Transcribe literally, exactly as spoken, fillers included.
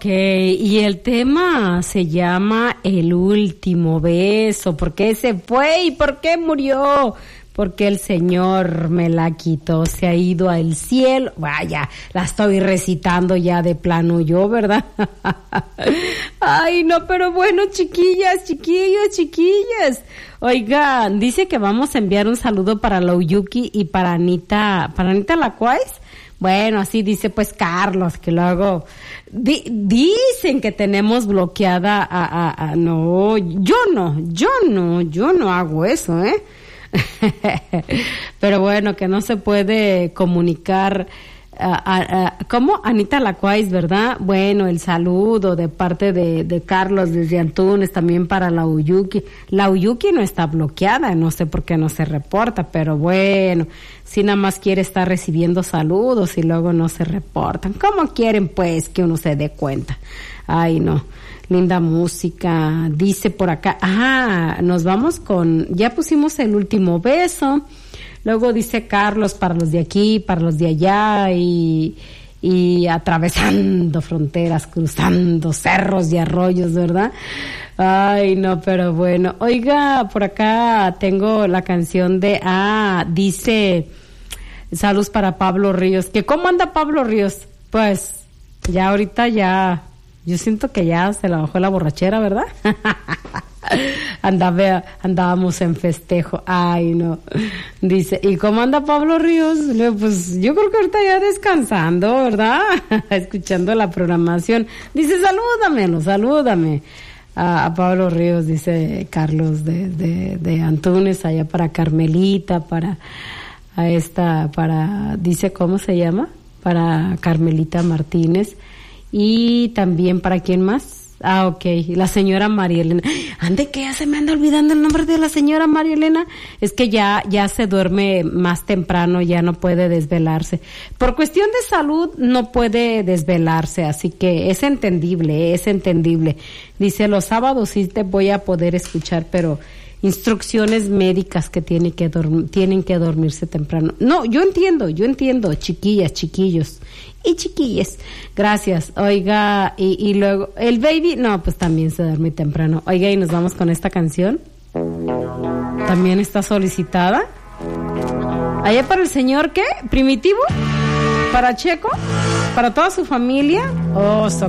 y el tema se llama El último beso. ¿Por qué se fue y por qué murió? Porque el Señor me la quitó, se ha ido al cielo. Vaya, la estoy recitando ya de plano yo, ¿verdad? Ay, no, pero bueno, chiquillas, chiquillos, chiquillas. Oigan, dice que vamos a enviar un saludo para Louyuki y para Anita, para Anita Lacuais. Bueno, así dice pues Carlos, que luego di, dicen que tenemos bloqueada a, a, a, no, yo no, yo no, yo no hago eso, ¿eh? Pero bueno, que no se puede comunicar. Uh, uh, uh, ¿Cómo? Anita Lacuais, ¿verdad? Bueno, el saludo de parte de, de Carlos desde Antunes, también para la Uyuki. La Uyuki no está bloqueada, no sé por qué no se reporta, pero bueno, si nada más quiere estar recibiendo saludos y luego no se reportan. ¿Cómo quieren pues que uno se dé cuenta? Ay, no. Linda música, dice por acá. Ah, nos vamos con, ya pusimos El último beso. Luego dice Carlos, para los de aquí, para los de allá, y, y atravesando fronteras, cruzando cerros y arroyos, ¿verdad? Ay, no, pero bueno. Oiga, por acá tengo la canción de, ah, dice, saludos para Pablo Ríos. ¿Que cómo anda Pablo Ríos? Pues, ya ahorita ya, yo siento que ya se la bajó la borrachera, ¿verdad? Andaba, andábamos en festejo. Ay, no. Dice, ¿y cómo anda Pablo Ríos? Pues yo creo que ahorita ya descansando, ¿verdad? Escuchando la programación. Dice, salúdame, no, salúdame. A, a Pablo Ríos, dice Carlos de, de, de Antunes, allá para Carmelita, para a esta, para, dice, ¿cómo se llama? Para Carmelita Martínez. Y también para quién más. Ah, ok, la señora María Elena. Ande que ya se me anda olvidando el nombre de la señora María Elena. Es que ya, ya se duerme más temprano, ya no puede desvelarse. Por cuestión de salud no puede desvelarse, así que es entendible, es entendible. Dice, los sábados sí te voy a poder escuchar, pero instrucciones médicas que tiene que dorm- tienen que dormirse temprano. No, yo entiendo, yo entiendo, chiquillas, chiquillos y chiquillas. Gracias. Oiga, y, y luego, el baby, no, pues también se duerme temprano. Oiga, y nos vamos con esta canción. También está solicitada. Allá para el señor, ¿qué? ¿Primitivo? ¿Para Checo? ¿Para toda su familia? Oh, so